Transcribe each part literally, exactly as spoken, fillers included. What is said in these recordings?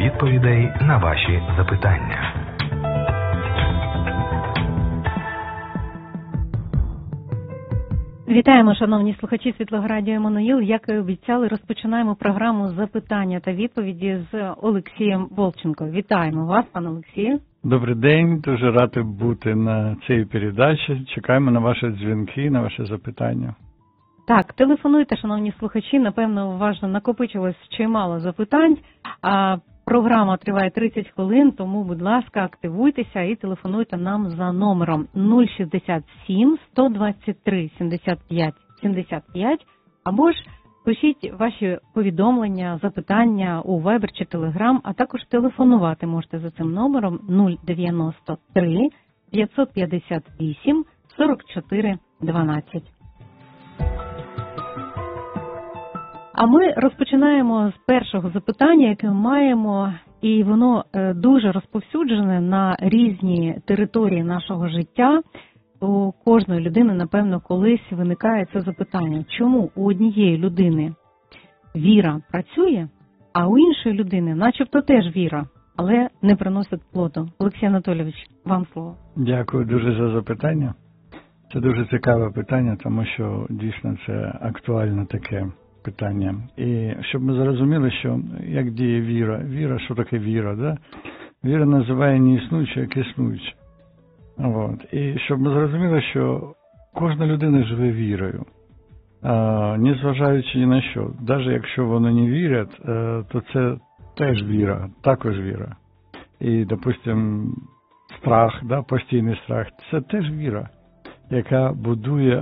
відповідей на ваші запитання. Вітаємо, шановні слухачі Світлоградіо Еммануїл. Як і обіцяли, розпочинаємо програму запитання та відповіді з Олексієм Волченко. Вітаємо вас, пане Олексію. Добрий день, дуже радий бути на цій передачі. Чекаємо на ваші дзвінки, на ваші запитання. Так, телефонуйте, шановні слухачі. Напевно, уважно накопичилось чимало запитань. А програма триває тридцять хвилин, тому, будь ласка, активуйтеся і телефонуйте нам за номером нуль шістдесят сім сто двадцять три сімдесят п'ять сімдесят п'ять або ж пишіть ваші повідомлення, запитання у Viber чи Telegram, а також телефонувати можете за цим номером нуль дев'яносто три п'ятсот п'ятдесят вісім сорок чотири дванадцять. А ми розпочинаємо з першого запитання, яке маємо, і воно дуже розповсюджене на різні території нашого життя. У кожної людини, напевно, колись виникає це запитання. Чому у однієї людини віра працює, а у іншої людини начебто теж віра, але не приносить плоду? Олексій Анатолійович, вам слово. Дякую дуже за запитання. Це дуже цікаве питання, тому що дійсно це актуальне таке питання. І щоб ми зрозуміли, що як діє віра. Віра, що таке віра, да? Віра називає не існуюче, як існуюче. От. І щоб ми зрозуміли, що кожна людина живе вірою, а, не зважаючи ні на що. Навіть якщо вони не вірять, то це теж віра, також віра. І, допустим, страх, да, постійний страх, це теж віра, яка будує,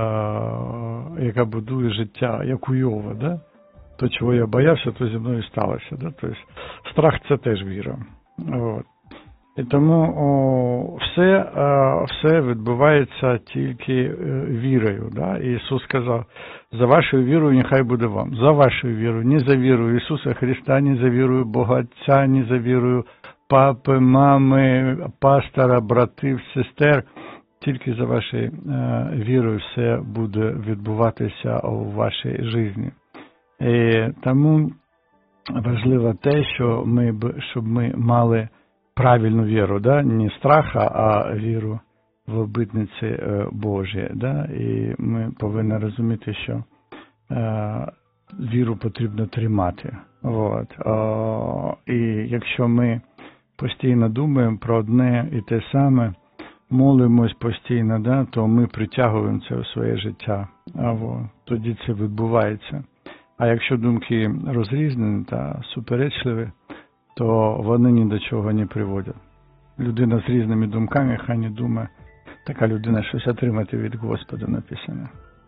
а, яка будує життя, як уява, да? То, чого я боявся, то зі мною сталося. Да? Тобто, страх – це теж віра. От. І тому о, все, о, все відбувається тільки вірою. Да? І Ісус сказав, за вашою вірою нехай буде вам. За вашою вірою, не за вірою Ісуса Христа, не за вірою Бога Отця, не за вірою папи, мами, пастора, братів, сестер. Тільки за вашою е, вірою все буде відбуватися у вашій житті. І тому важливо те, що ми, щоб ми мали правильну віру, да? Не страха, а віру в обітниці Божі. Да? І ми повинні розуміти, що е, віру потрібно тримати. От. О, і якщо ми постійно думаємо про одне і те саме, молимось постійно, да, то ми притягуємо це у своє життя. А во, тоді це відбувається. А якщо думки розрізнені та суперечливі, то вони ні до чого не приводять. Людина з різними думками, хай не думає, така людина щось отримати від Господа написано.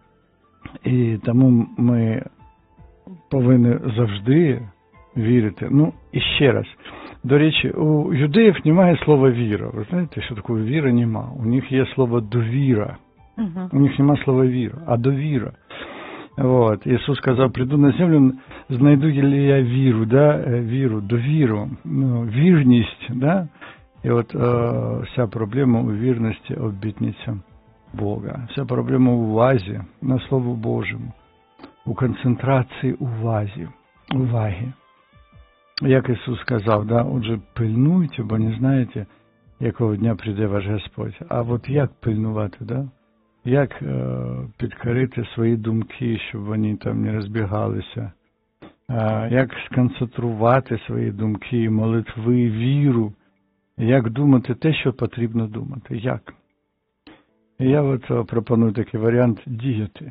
І тому ми повинні завжди вірити. Ну, і ще раз. До речі, у юдеїв немає слова віра. Ви знаєте, що таке віра нема. У них є слово довіра. Uh-huh. У них нема слова віра, а довіра. От. Ісус сказав, прийду на землю, знайду ли я віру, да? Віру, довіру, ну, вірність. Да? І от е, вся проблема у вірності обітницям Бога. Вся проблема у увазі на Слово Божому, у концентрації увазі, уваги. Як Ісус сказав, да, отже, пильнуйте, бо не знаєте, якого дня прийде ваш Господь. А от як пильнувати, да? Як е, підкорити свої думки, щоб вони там не розбігалися? Е, як сконцентрувати свої думки, молитви, віру? Як думати те, що потрібно думати? Як? І я от пропоную такий варіант діяти.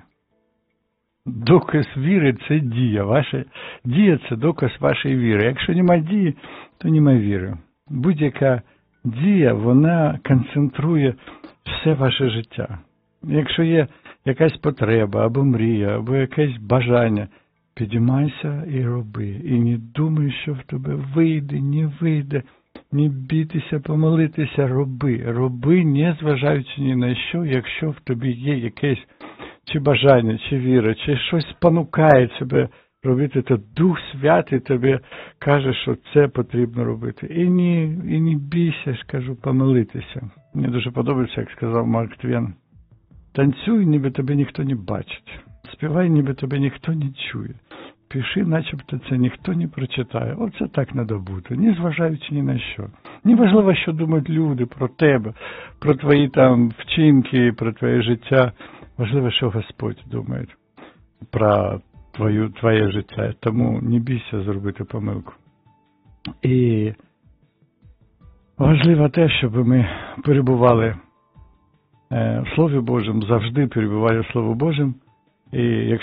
Доказ віри – це дія. Ваша дія – це доказ вашої віри. Якщо немає дії, то немає віри. Будь-яка дія, вона концентрує все ваше життя. Якщо є якась потреба, або мрія, або якесь бажання, підіймайся і роби. І не думай, що в тебе вийде, не вийде. Не бійтеся, помолитися, роби. Роби, не зважаючи ні на що, якщо в тобі є якесь чи бажання, чи віра, чи щось спонукає тебе робити, то Дух Святий тобі каже, що це потрібно робити. І не, і не бійся, ж кажу, помолитися. Мені дуже подобається, як сказав Марк Твен. Танцюй, ніби тебе ніхто не бачить. Співай, ніби тебе ніхто не чує. пиши, начебто це ніхто не прочитає. Оце так надо бути, ні зважаючи ні на що. Не важливо, що думають люди про тебе, про твої там вчинки, про твоє життя. Важливо, що Господь думає про твою, твоє життя. Тому не бійся зробити помилку. І важливо те, щоб ми перебували в Слові Божому, завжди перебували в Слові Божому. І якщо